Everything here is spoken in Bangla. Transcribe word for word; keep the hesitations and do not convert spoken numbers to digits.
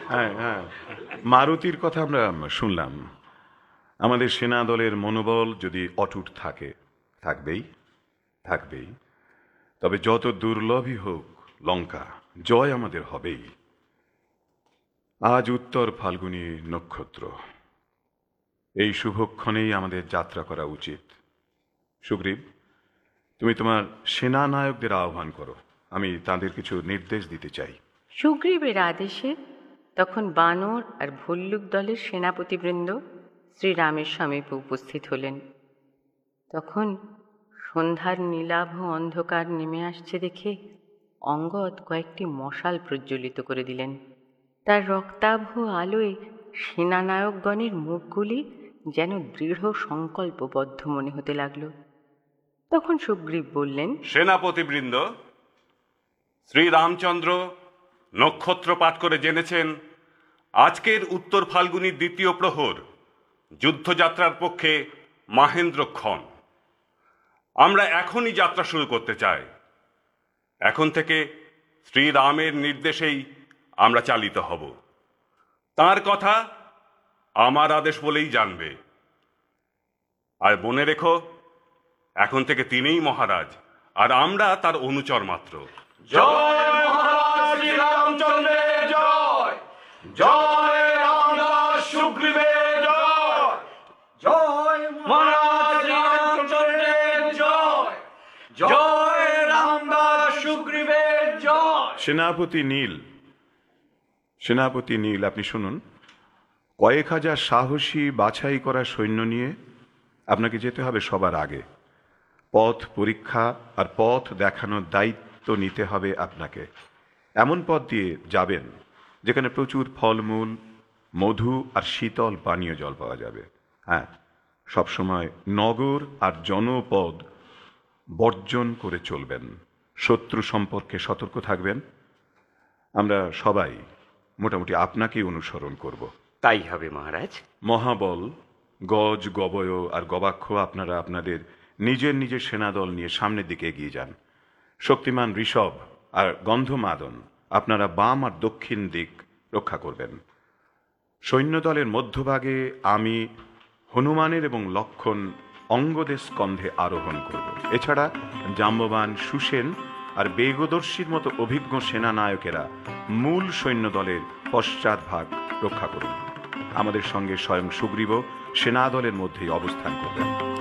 হ্যাঁ হ্যাঁ, মারুতির কথা আমরা শুনলাম। আমাদের সেনা দলের মনোবল যদি অটুট থাকে, থাকবেই থাকবেই, তবে যত দুর্লভই হোক লঙ্কা, জয় আমাদের হবেই। আজ উত্তর ফাল্গুনী নক্ষত্র, এই শুভক্ষণেই আমাদের যাত্রা করা উচিত। সুগ্রীব, তুমি তোমার সেনা নায়কদের আহ্বান করো, আমি তাদের কিছু নির্দেশ দিতে চাই। সুগ্রীবের আদেশে তখন বানর আর ভল্লুক দলের সেনাপতিবৃন্দ শ্রীরামের সমীপে উপস্থিত হলেন। তখন সন্ধ্যার নীলাভ অন্ধকার নেমে আসছে দেখে অঙ্গদ কয়েকটি মশাল প্রজ্বলিত করে দিলেন। তার রক্তাভ আলোয় সেনানায়কগণের মুখগুলি যেন দৃঢ় সংকল্পবদ্ধ মনে হতে লাগল। তখন সুগ্রীব বললেন, সেনাপতিবৃন্দ, শ্রীরামচন্দ্র নক্ষত্র পাঠ করে জেনেছেন আজকের উত্তর ফাল্গুনীর দ্বিতীয় প্রহর যুদ্ধযাত্রার পক্ষে মাহেন্দ্রক্ষণ। আমরা এখনই যাত্রা শুরু করতে চাই। এখন থেকে শ্রীরামের নির্দেশেই আমরা চালিত হব। তার কথা আমার আদেশ বলেই জানবে। আর মনে রেখো, এখন থেকে তিনিই মহারাজ, আর আমরা তার অনুচর মাত্র। জয় মহারাজ রামচন্দ্রের জয়, জয় রামদাস সুগ্রীবের জয়, জয় মহারাজ রামচন্দ্রের জয়, জয় রামদাস সুগ্রীবের জয়। সেনাপতি নীল, সেনাপতি নীল, আপনি শুনুন। কয়েক হাজার সাহসী বাছাই করা সৈন্য নিয়ে আপনাকে যেতে হবে সবার আগে। পথ পরীক্ষা আর পথ দেখানোর দায়িত্ব নিতে হবে আপনাকে। এমন পথ দিয়ে যাবেন যেখানে প্রচুর ফলমূল, মধু আর শীতল পানীয় জল পাওয়া যাবে। হ্যাঁ, সবসময় নগর আর জনপদ বর্জন করে চলবেন। শত্রু সম্পর্কে সতর্ক থাকবেন। আমরা সবাই মোটামুটি আপনাকেই অনুসরণ করব। তাই হবে মহারাজ। মহাবল, গজ, গবয় আর গবাক্ষ আপনারা আপনাদের নিজের নিজের সেনাদল নিয়ে সামনের দিকে এগিয়ে যান। শক্তিমান ঋষভ আর গন্ধমাদন আপনারা বাম আর দক্ষিণ দিক রক্ষা করবেন। সৈন্যদলের মধ্যভাগে আমি হনুমানের এবং লক্ষণ অঙ্গদের স্কন্ধে আরোহণ করব। এছাড়া জাম্ববান, সুসেন আর বেগদর্শীর মতো অভিজ্ঞ সেনানায়কেরা মূল সৈন্যদলের পশ্চাৎভাগ রক্ষা করুন। আমাদের সঙ্গে স্বয়ং সুগ্রীব সেনাদলের মধ্যেই অবস্থান করবেন।